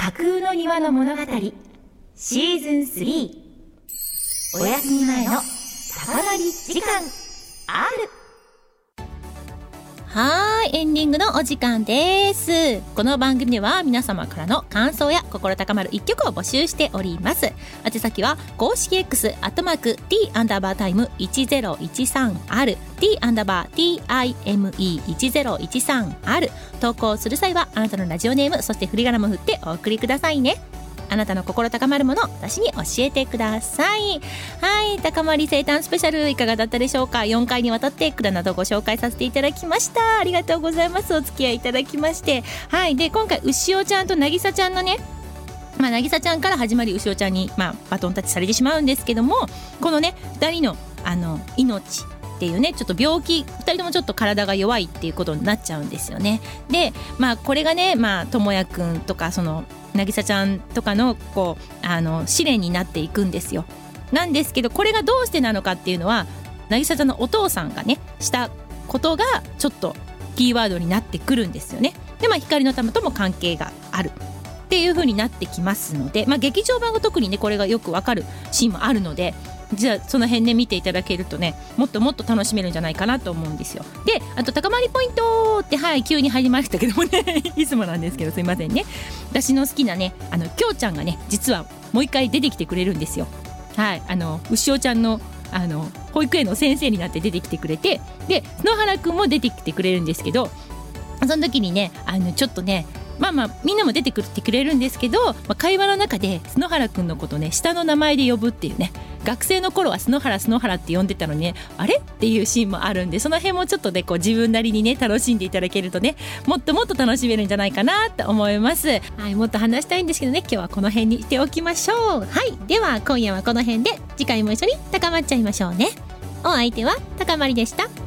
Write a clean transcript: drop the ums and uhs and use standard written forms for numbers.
架空の庭の物語シーズン3、お休み前の高まり時間R。 はい、エンディングのお時間です。この番組では皆様からの感想や心高まる一曲を募集しております。宛先は公式 X @t_time1013R t_time1013R。 投稿する際はあなたのラジオネーム、そして振り仮名も振ってお送りくださいね。あなたの心高まるもの、私に教えてください。はい、高まり生誕スペシャルいかがだったでしょうか。4回にわたって蔵などをご紹介させていただきました。ありがとうございます。お付き合いいただきまして。はい、で今回牛尾ちゃんとなぎさちゃんのね、なぎさちゃんから始まり牛尾ちゃんに、バトンタッチされてしまうんですけども、このね2人の命っていうね、ちょっと病気、2人ともちょっと体が弱いっていうことになっちゃうんですよね。でこれがね、ともやくんとかそのなぎさちゃんとかのこう試練になっていくんですよ。なんですけど、これがどうしてなのかっていうのは、なぎさちゃんのお父さんがねしたことがちょっとキーワードになってくるんですよね。で光の玉とも関係があるっていう風になってきますので、劇場版が特にねこれがよくわかるシーンもあるので、じゃあその辺で見ていただけるとね、もっともっと楽しめるんじゃないかなと思うんですよ。であと高まりポイントって、急に入りましたけどもねいつもなんですけどすいませんね。私の好きなねきょうちゃんがね実はもう一回出てきてくれるんですよ。牛尾ちゃんの保育園の先生になって出てきてくれて、で篠原くんも出てきてくれるんですけど、その時にねちょっとねみんなも出てくれるんですけど、会話の中で篠原くんのことね下の名前で呼ぶっていうね、学生の頃は篠原って呼んでたのにね、あれっていうシーンもあるんで、その辺もちょっとねこう自分なりにね楽しんでいただけるとね、もっともっと楽しめるんじゃないかなと思います。もっと話したいんですけどね、今日はこの辺にしておきましょう。では今夜はこの辺で、次回も一緒に高まっちゃいましょうね。お相手は高まりでした。